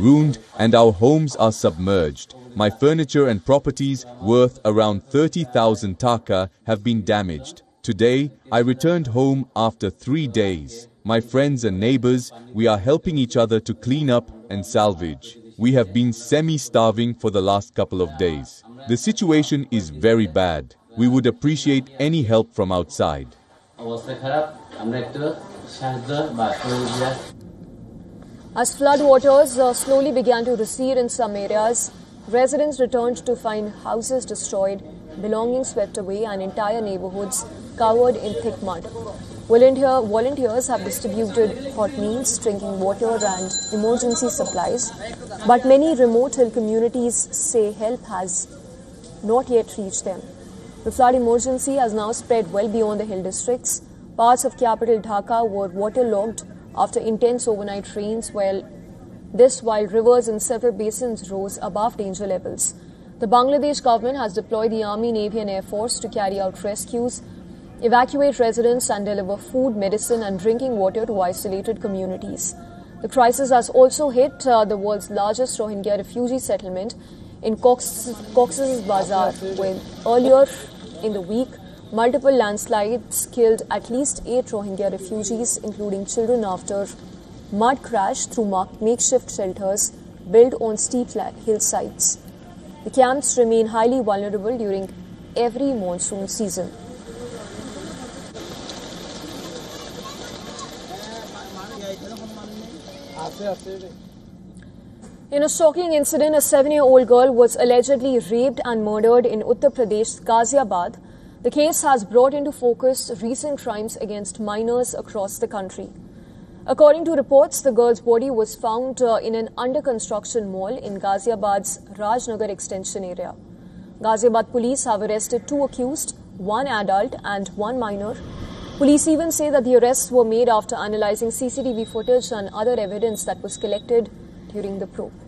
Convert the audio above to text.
ruined and our homes are submerged. My furniture and properties worth around 30,000 taka have been damaged. Today, I returned home after 3 days. My friends and neighbors, we are helping each other to clean up and salvage. We have been semi-starving for the last couple of days. The situation is very bad. We would appreciate any help from outside. As flood waters slowly began to recede in some areas, residents returned to find houses destroyed, belongings swept away, and entire neighborhoods covered in thick mud. Volunteers have distributed hot meals, drinking water, and emergency supplies, but many remote hill communities say help has not yet reached them. The flood emergency has now spread well beyond the hill districts. Parts of capital Dhaka were waterlogged after intense overnight rains, while rivers in several basins rose above danger levels. The Bangladesh government has deployed the Army, Navy and Air Force to carry out rescues, evacuate residents and deliver food, medicine and drinking water to isolated communities. The crisis has also hit the world's largest Rohingya refugee settlement in Cox's Bazar, when earlier in the week, multiple landslides killed at least 8 Rohingya refugees, including children, after mud crashed through makeshift shelters built on steep hillsides. The camps remain highly vulnerable during every monsoon season. In a shocking incident, a 7-year-old girl was allegedly raped and murdered in Uttar Pradesh's Ghaziabad. The case has brought into focus recent crimes against minors across the country. According to reports, the girl's body was found in an under-construction mall in Ghaziabad's Rajnagar extension area. Ghaziabad police have arrested 2 accused, 1 adult and 1 minor. Police even say that the arrests were made after analyzing CCTV footage and other evidence that was collected during the probe.